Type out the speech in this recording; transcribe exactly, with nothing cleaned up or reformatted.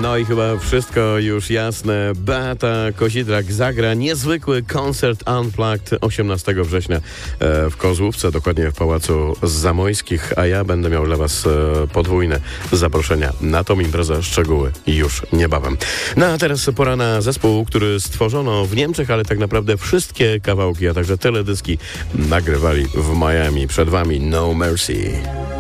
No i chyba wszystko już jasne. Beata Kozidrak zagra niezwykły koncert Unplugged osiemnastego września w Kozłówce, dokładnie w Pałacu Zamojskich, a ja będę miał dla Was podwójne zaproszenia na tą imprezę. Szczegóły już niebawem. No a teraz pora na zespół, który stworzono w Niemczech, ale tak naprawdę wszystkie kawałki, a także teledyski nagrywali w Miami. Przed Wami No Mercy.